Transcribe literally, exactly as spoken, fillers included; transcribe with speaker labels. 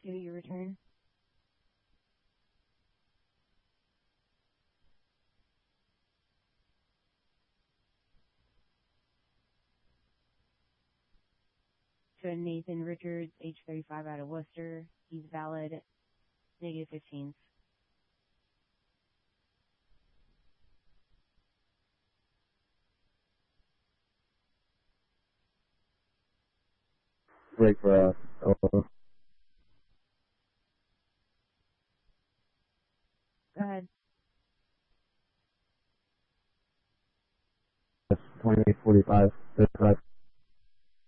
Speaker 1: to your return. To Nathan Richards, age thirty-five, out of Worcester. He's valid, negative fifteen.
Speaker 2: Break for us. Oh.
Speaker 1: Go ahead.
Speaker 2: twenty-eight forty-five.